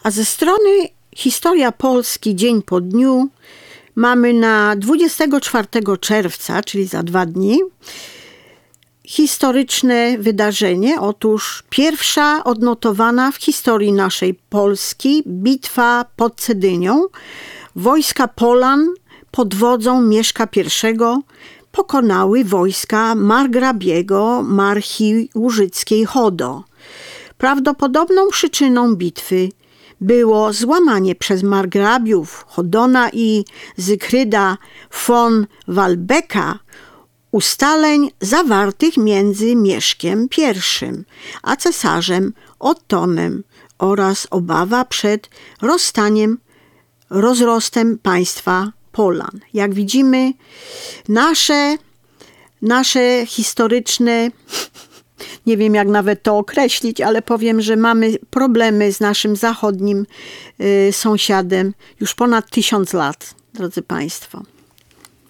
A ze strony Historia Polski dzień po dniu mamy na 24 czerwca, czyli za 2 dni, historyczne wydarzenie. Otóż pierwsza odnotowana w historii naszej Polski bitwa pod Cedynią. Wojska Polan pod wodzą Mieszka I pokonały wojska margrabiego Marchi Łużyckiej Hodo. Prawdopodobną przyczyną bitwy było złamanie przez margrabiów Chodona i Zygfryda von Walbecka ustaleń zawartych między Mieszkiem I a cesarzem Ottonem oraz obawa przed rozrostem państwa Polan. Jak widzimy, nasze historyczne, nie wiem jak nawet to określić, ale powiem, że mamy problemy z naszym zachodnim sąsiadem już ponad 1000 lat, drodzy Państwo.